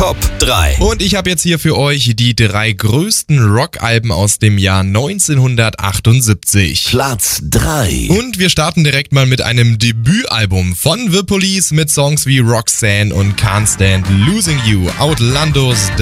Top 3. Und ich habe jetzt hier für euch die 3 größten Rockalben aus dem Jahr 1978. Platz 3. Und wir starten direkt mal mit einem Debütalbum von The Police mit Songs wie Roxanne und Can't Stand Losing You, Outlandos